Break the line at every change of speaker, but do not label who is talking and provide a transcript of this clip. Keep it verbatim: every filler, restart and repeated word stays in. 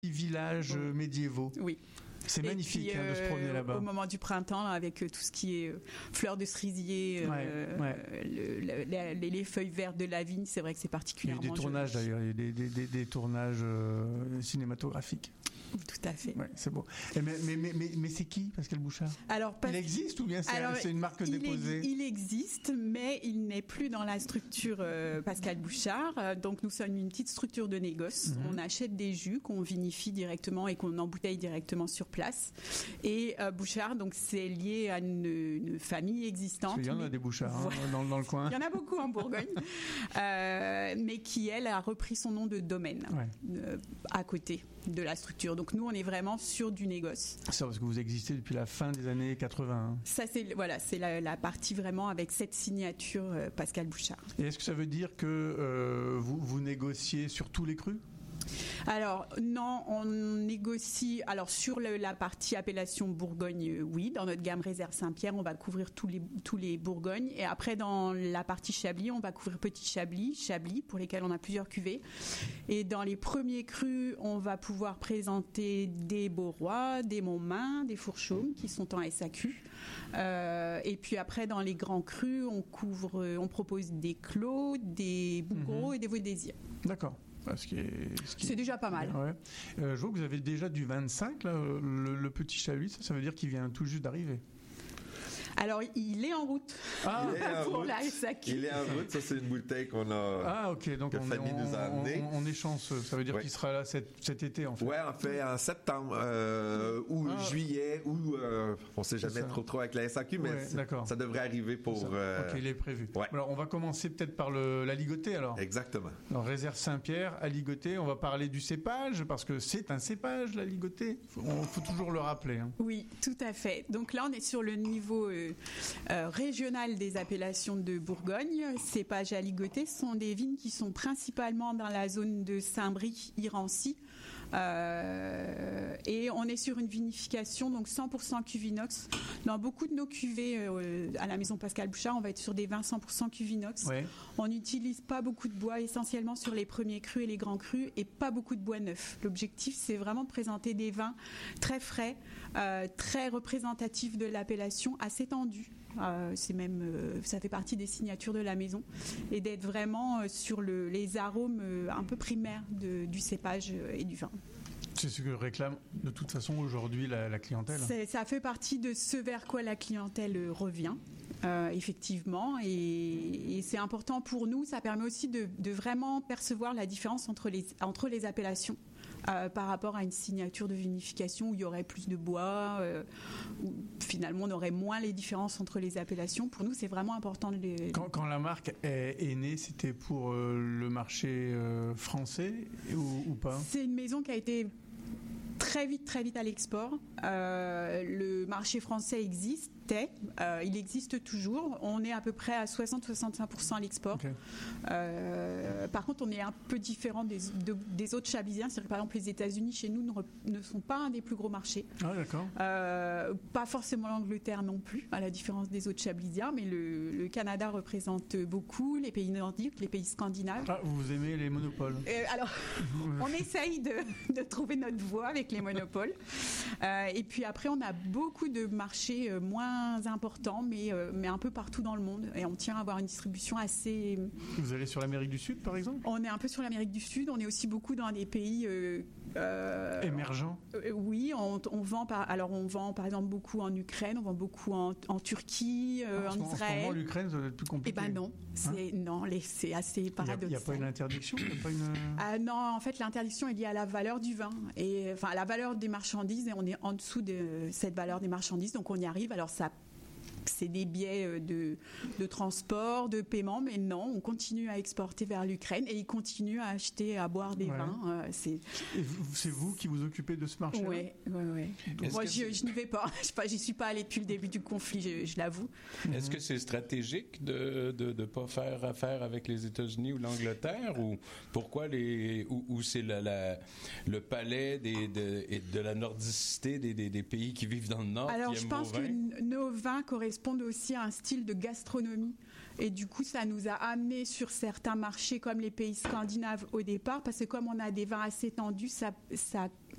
villages
oui.
médiévaux.
Oui.
C'est magnifique
puis,
hein, de se promener
euh,
là-bas.
Au moment du printemps, là, avec tout ce qui est euh, fleurs de cerisier,
ouais,
euh,
ouais.
Le, le, les, les feuilles vertes de la vigne, c'est vrai que c'est particulièrement
Il y a eu des tournages
joli.
d'ailleurs, il y a eu des, des, des, des tournages euh, cinématographiques.
Tout à fait.
Ouais, c'est beau. Et mais, mais, mais, mais, mais c'est qui, Pascal Bouchard?
Alors,
Il existe ou bien c'est,
Alors,
c'est une marque
il
déposée?
Est, il existe, mais il n'est plus dans la structure euh, Pascal Bouchard. Euh, donc, nous sommes une petite structure de négoce. Mm-hmm. On achète des jus qu'on vinifie directement et qu'on embouteille directement sur place. Et euh, Bouchard, donc, c'est lié à une, une famille existante.
Il y en a
mais...
des Bouchards hein, dans, dans le coin.
Il y en a beaucoup en Bourgogne, euh, mais qui, elle, a repris son nom de domaine
ouais.
euh, à côté de la structure. Donc nous, on est vraiment sur du négoce.
C'est parce que vous existez depuis la fin des années quatre-vingts.
Ça, c'est voilà, c'est la, la partie vraiment avec cette signature euh, Pascal Bouchard.
Et est-ce que ça veut dire que euh, vous, vous négociez sur tous les crus?
Alors non, on négocie. Alors sur le, la partie appellation Bourgogne, euh, oui, dans notre gamme réserve Saint-Pierre, on va couvrir tous les tous les Bourgognes. Et après dans la partie Chablis, on va couvrir Petit Chablis, Chablis pour lesquels on a plusieurs cuvées. Et dans les premiers crus, on va pouvoir présenter des Beaurois, des Montmain, des Fourchaumes qui sont en S A Q. Euh, et puis après dans les grands crus, on couvre, on propose des Clos, des Bouguereaux mmh. et des Vaudésiens.
D'accord. Ce qui est, ce qui
c'est
est...
déjà pas mal.
Ouais. Euh, je vois que vous avez déjà du vingt-cinq, là, le, le petit Chablis, ça, ça veut dire qu'il vient tout juste d'arriver.
Alors, il est en route
ah, il est en
pour
route.
la S A Q.
Il est en route, ça c'est une bouteille qu'on a.
Ah, ok, donc
que
on,
Fanny
on,
nous a amené.
On, on est chanceux, ça veut dire
ouais.
qu'il sera là cet, cet été en fait.
Ouais, en fait, en septembre euh, ou ah. juillet, ou euh, on sait jamais trop trop avec la S A Q, mais
ouais,
ça devrait arriver pour.
Euh... Ok, il est prévu.
Ouais.
Alors, on va commencer peut-être par le, la ligotée alors.
Exactement.
Alors, réserve Saint-Pierre, à ligotée, on va parler du cépage, parce que c'est un cépage, la ligotée. Il faut, faut toujours le rappeler. Hein.
Oui, tout à fait. Donc là, on est sur le niveau euh, euh, régional des appellations de Bourgogne. Cépages à ligoter sont des vignes qui sont principalement dans la zone de Saint-Brie, Irancy. Euh, et on est sur une vinification donc cent pour cent cuvinox. Dans beaucoup de nos cuvées euh, à la maison Pascal Bouchard, on va être sur des vins cent pour cent cuvinox.
Ouais.
On n'utilise pas beaucoup de bois, essentiellement sur les premiers crus et les grands crus, et pas beaucoup de bois neuf. L'objectif, c'est vraiment de présenter des vins très frais, euh, très représentatifs de l'appellation, assez tendus. Euh, c'est même, euh, ça fait partie des signatures de la maison, et d'être vraiment euh, sur le, les arômes euh, un peu primaires de, du cépage euh, et du vin.
C'est ce que réclame de toute façon aujourd'hui la, la clientèle.
C'est, ça fait partie de ce vers quoi la clientèle revient, euh, effectivement, et, et c'est important pour nous. Ça permet aussi de, de vraiment percevoir la différence entre les, entre les appellations. Euh, par rapport à une signature de vinification où il y aurait plus de bois, euh, où finalement on aurait moins les différences entre les appellations. Pour nous, c'est vraiment important de les...
Quand, quand la marque est, est née, c'était pour euh, le marché euh, français ou, ou pas?
C'est une maison qui a été très vite, très vite à l'export. Euh, le marché français existe. Euh, il existe toujours. On est à peu près à soixante à soixante-cinq pour cent à l'export. Okay. Euh, par contre, on est un peu différent des, de, des autres chablisiens. C'est-à-dire que, par exemple, les États-Unis, chez nous, ne, re, ne sont pas un des plus gros marchés.
Ah, d'accord.
Euh, pas forcément l'Angleterre non plus, à la différence des autres chablisiens, mais le, le Canada représente beaucoup, les pays nordiques, les pays scandinaves.
Ah, vous aimez les monopoles?
euh, Alors, on essaye de, de trouver notre voie avec les monopoles. Euh, et puis après, on a beaucoup de marchés euh, moins important, mais, euh, mais un peu partout dans le monde. Et on tient à avoir une distribution assez...
Vous allez sur l'Amérique du Sud, par exemple?
On est un peu sur l'Amérique du Sud. On est aussi beaucoup dans des pays... Euh, euh,
émergents?
euh, Oui, on, on vend par... Alors, on vend, par exemple, beaucoup en Ukraine, on vend beaucoup en, en Turquie, euh,
ah,
en, en Israël.
En ce moment, l'Ukraine, ça va être plus compliqué.
Eh ben non. C'est, hein? non les, c'est assez paradoxal.
Il n'y a, a pas une interdiction? Il y a pas une...
Ah, non, en fait, l'interdiction est liée à la valeur du vin. Et, enfin, à la valeur des marchandises. Et on est en dessous de cette valeur des marchandises. Donc, on y arrive. Alors, ça c'est des biais de, de transport, de paiement, mais non, on continue à exporter vers l'Ukraine et ils continuent à acheter, à boire des ouais. vins. Euh, c'est...
Et vous, c'est vous qui vous occupez de ce marché-là?
Oui, oui, oui. Moi, je, je n'y vais pas. Je n'y suis pas allée depuis le début du conflit, je, je l'avoue.
Est-ce que c'est stratégique de ne de, pas faire affaire avec les États-Unis ou l'Angleterre, ou pourquoi les, ou, ou c'est la, la, le palais des, de, et de la nordicité des, des, des pays qui vivent dans le Nord?
Alors,
qui
je pense que nos vins correspondent aussi à un style de gastronomie Et du coup, ça nous a amené sur certains marchés comme les pays scandinaves au départ, parce que comme on a des vins assez tendus, ça, ça